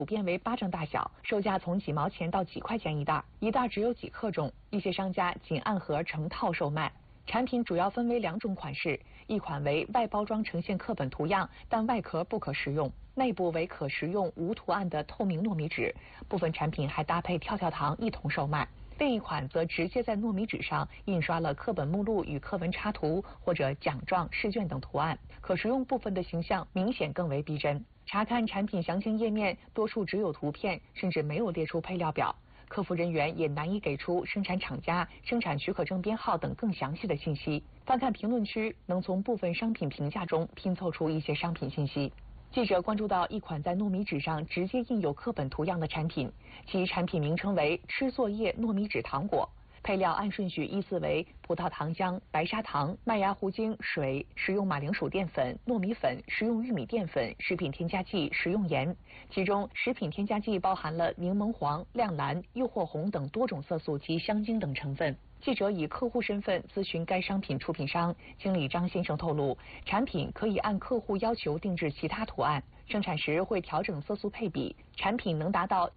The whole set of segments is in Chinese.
普遍为巴掌大小，售价从几毛钱到几块钱一袋，一袋只有几克重，一些商家仅按盒成套售卖。产品主要分为2种款式，一款为外包装呈现课本图样，但外壳不可食用，内部为可食用无图案的透明糯米纸，部分产品还搭配跳跳糖一同售卖。另一款则直接在糯米纸上印刷了课本目录与课文插图或者奖状、试卷等图案，可食用部分的形象明显更为逼真。查看产品详情页面，多数只有图片，甚至没有列出配料表。客服人员也难以给出生产厂家、生产许可证编号等更详细的信息。翻看评论区，能从部分商品评价中拼凑出一些商品信息。记者关注到一款在糯米纸上直接印有课本图样的产品，其产品名称为吃作业糯米纸糖果，配料按顺序依次为葡萄糖浆、白砂糖、麦芽糊精、水、食用马铃薯淀粉、糯米粉、食用玉米淀粉、食品添加剂、食用盐。其中食品添加剂包含了柠檬黄、亮蓝、诱惑红等多种色素及香精等成分。记者以客户身份咨询该商品出品商，经理张先生透露，产品可以按客户要求定制其他图案，生产时会调整色素配比，产品能达到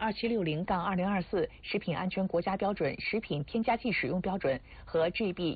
GB2760-2024 食品安全国家标准食品添加剂使用标准和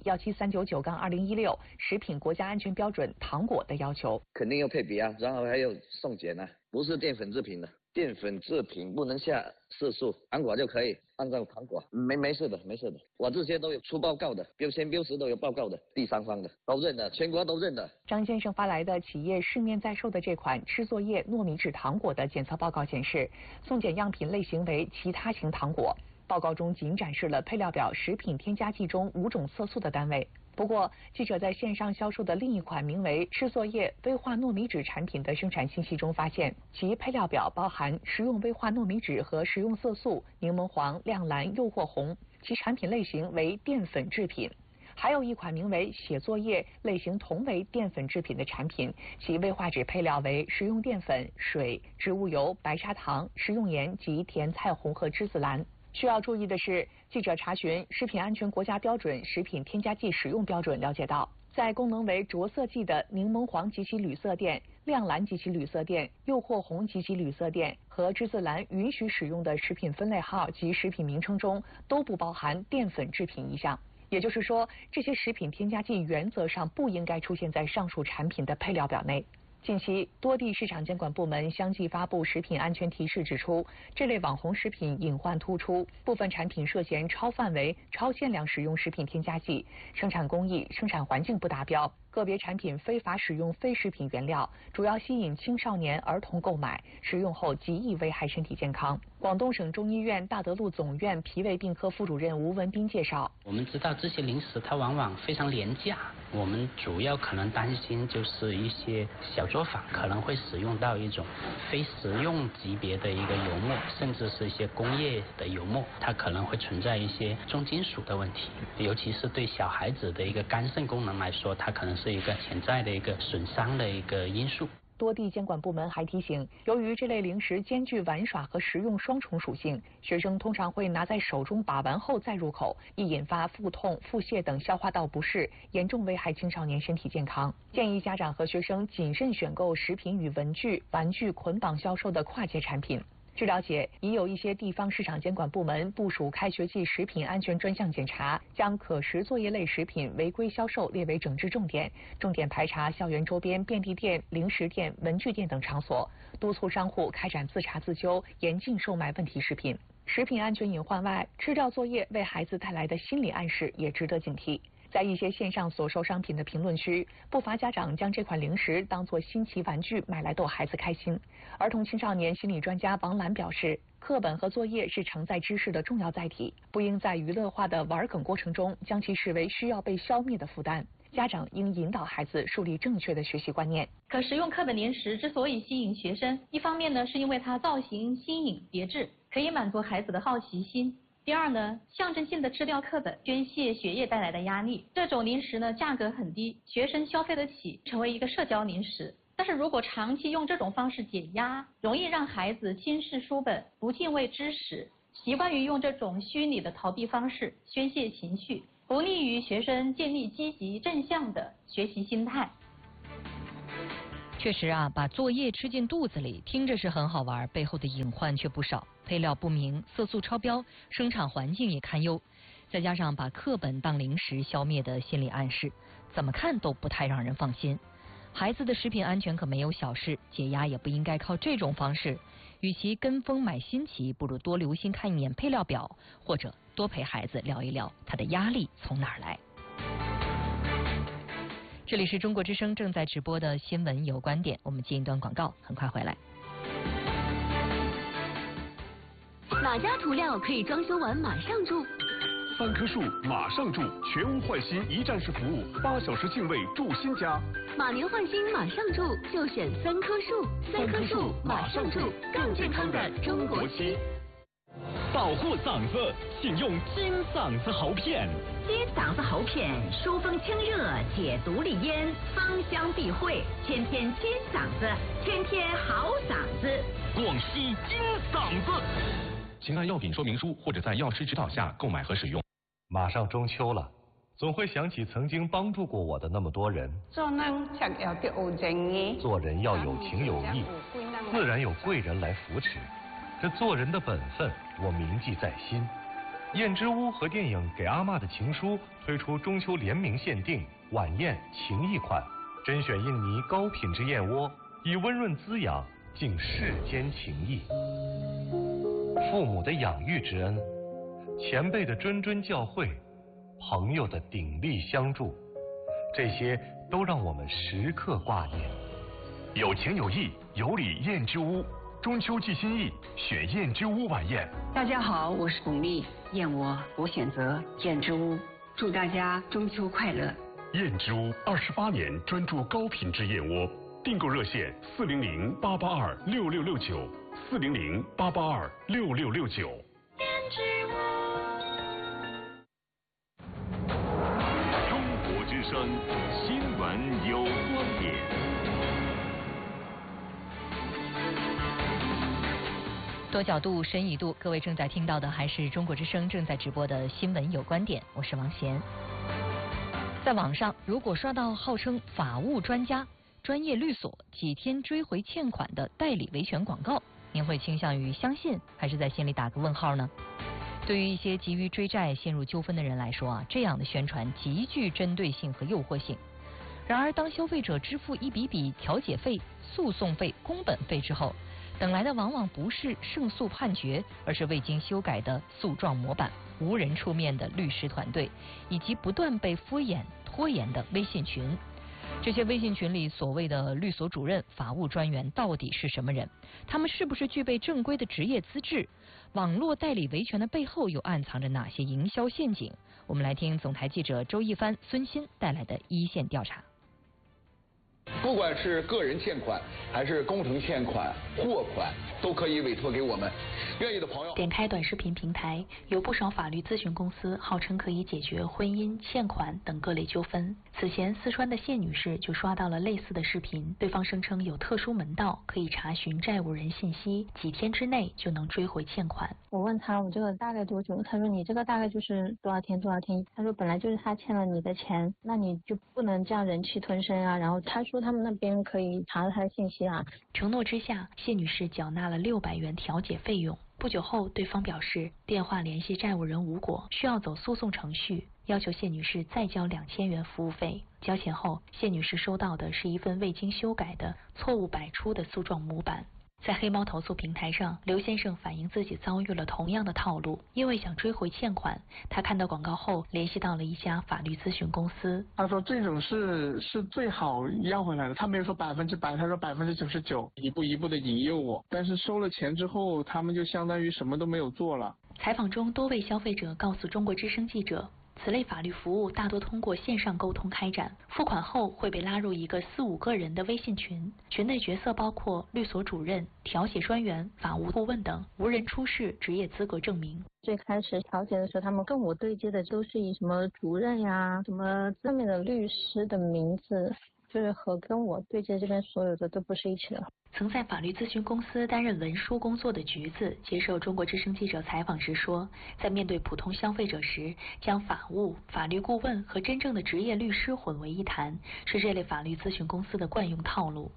GB17399-2016 食品国家安全标准糖果的要求。 肯定要配比啊，然后还有送检啊，不是淀粉制品的，淀粉制品不能下色素，糖果就可以按照糖果，没事的，我这些都有出报告的，标签标识都有报告的，第三方的都认的，全国都认的。 张先生发来的企业市面在售的这款吃作业糯米纸糖果的检测报告显示，送检样品类型为其他型糖果，报告中仅展示了配料表食品添加剂中5种色素的单位。不过，记者在线上销售的另一款名为吃作业微化糯米纸产品的生产信息中发现，其配料表包含食用微化糯米纸和食用色素、柠檬黄、亮蓝、诱惑红，其产品类型为淀粉制品。还有一款名为写作业，类型同为淀粉制品的产品，其微化纸配料为食用淀粉、水、植物油、白砂糖、食用盐及甜菜红和栀子蓝。需要注意的是，记者查询食品安全国家标准食品添加剂使用标准了解到，在功能为着色剂的柠檬黄及其铝色垫、亮蓝及其铝色垫、诱惑红及其铝色垫和栀子蓝允许使用的食品分类号及食品名称中都不包含淀粉制品一项。也就是说，这些食品添加剂原则上不应该出现在上述产品的配料表内。近期，多地市场监管部门相继发布食品安全提示，指出这类网红食品隐患突出，部分产品涉嫌超范围、超限量使用食品添加剂，生产工艺、生产环境不达标，个别产品非法使用非食品原料，主要吸引青少年儿童购买，食用后极易危害身体健康。广东省中医院大德路总院脾胃病科副主任吴文斌介绍， 我们知道这些零食它往往非常廉价，我们主要可能担心就是一些小作坊可能会使用到一种非食用级别的一个油墨，甚至是一些工业的油墨，它可能会存在一些重金属的问题，尤其是对小孩子的一个肝肾功能来说，它可能是一个潜在的一个损伤的一个因素。 多地监管部门还提醒，由于这类零食兼具玩耍和食用双重属性，学生通常会拿在手中把玩后再入口，易引发腹痛、腹泻等消化道不适，严重危害青少年身体健康。建议家长和学生谨慎选购食品与文具、玩具捆绑销售的跨界产品。据了解，已有一些地方市场监管部门部署开学季食品安全专项检查，将可食作业类食品违规销售列为整治重点，重点排查校园周边便利店、零食店、文具店等场所，督促商户开展自查自纠，严禁售卖问题食品。食品安全隐患外，吃掉作业为孩子带来的心理暗示也值得警惕。在一些线上所售商品的评论区，不乏家长将这款零食当作新奇玩具买来逗孩子开心。儿童青少年心理专家王兰表示，课本和作业是承载知识的重要载体，不应在娱乐化的玩梗过程中将其视为需要被消灭的负担。家长应引导孩子树立正确的学习观念。 可食用课本零食之所以吸引学生，一方面呢是因为它造型新颖别致，可以满足孩子的好奇心。第二呢，象征性的吃掉课本，宣泄学业带来的压力。这种零食呢，价格很低，学生消费得起，成为一个社交零食。但是如果长期用这种方式解压，容易让孩子轻视书本，不敬畏知识，习惯于用这种虚拟的逃避方式宣泄情绪，不利于学生建立积极正向的学习心态。 确实啊，把作业吃进肚子里，听着是很好玩，背后的隐患却不少。配料不明，色素超标，生产环境也堪忧，再加上把课本当零食消灭的心理暗示，怎么看都不太让人放心。孩子的食品安全可没有小事，解压也不应该靠这种方式。与其跟风买新奇，不如多留心看一眼配料表，或者多陪孩子聊一聊他的压力从哪儿来。这里是中国之声正在直播的新闻有观点，我们接一段广告，很快回来。 哪家涂料可以装修完马上住 ？3棵树马上住，全屋换新一站式服务，8小时净位住新家。 马年换新马上住，就选3棵树，3棵树马上住，更健康的中国漆。 保护嗓子，请用金嗓子喉片。 金嗓子喉片疏风清热，解毒利咽，芳香避秽，天天金嗓子，天天好嗓子。 广西金嗓子。请按药品说明书或者在药师指导下购买和使用。 马上中秋了，总会想起曾经帮助过我的那么多人。做人要有情有义，自然有贵人来扶持。这做人的本分，我铭记在心。燕之屋和电影《给阿嬷的情书》推出中秋联名限定晚宴情谊款，甄选印尼高品质燕窝，以温润滋养敬世间情谊。父母的养育之恩，前辈的谆谆教诲，朋友的鼎力相助，这些都让我们时刻挂念。 有情有义，有礼燕之屋。中秋寄心意，选燕之屋晚宴。 大家好，我是巩俐，燕窝我选择燕之屋，祝大家中秋快乐。 燕之屋28年专注高品质燕窝，订购热线400-882-6669，400-882-6669。 燕之屋。 中国之声新闻有观点。 多角度，深一度，各位正在听到的还是中国之声正在直播的新闻有观点，我是王贤。在网上，如果刷到号称法务专家、专业律所几天追回欠款的代理维权广告，您会倾向于相信，还是在心里打个问号呢？对于一些急于追债、陷入纠纷的人来说啊，这样的宣传极具针对性和诱惑性。然而，当消费者支付一笔笔调解费、诉讼费、工本费之后，等来的往往不是胜诉判决，而是未经修改的诉状模板、无人出面的律师团队，以及不断被敷衍拖延的微信群。这些微信群里所谓的律所主任、法务专员到底是什么人？他们是不是具备正规的职业资质？网络代理维权的背后又暗藏着哪些营销陷阱？我们来听总台记者周一帆、孙鑫带来的一线调查。 不管是个人欠款还是工程欠款、货款，都可以委托给我们。愿意的朋友点开短视频平台，有不少法律咨询公司号称可以解决婚姻、欠款等各类纠纷。此前，四川的谢女士就刷到了类似的视频，对方声称有特殊门道，可以查询债务人信息，几天之内就能追回欠款。 我问他我这个大概多久，他说你这个大概就是多少天多少天。他说本来就是他欠了你的钱，那你就不能这样忍气吞声啊。然后他说他们那边可以查他的信息啊。 承诺之下，谢女士缴纳了600元调解费用。不久后，对方表示电话联系债务人无果，需要走诉讼程序，要求谢女士再交2000元服务费。交钱后，谢女士收到的是一份未经修改的、错误百出的诉状模板。在黑猫投诉平台上，刘先生反映自己遭遇了同样的套路，因为想追回欠款，他看到广告后联系到了一家法律咨询公司。 他说这种是最好要回来的，他没有说100%，他说99%，一步一步的引诱我，但是收了钱之后，他们就相当于什么都没有做了。 采访中，多位消费者告诉中国之声记者，此类法律服务大多通过线上沟通开展，付款后会被拉入一个4-5个人的微信群，群内角色包括律所主任、调解专员、法务顾问等，无人出示职业资格证明。 最开始调解的时候，他们跟我对接的都是以什么主任呀、什么上面的律师的名字，就是和跟我对接这边所有的都不是一起的。 曾在法律咨询公司担任文书工作的橘子接受中国之声记者采访时说，在面对普通消费者时，将法务、法律顾问和真正的职业律师混为一谈，是这类法律咨询公司的惯用套路。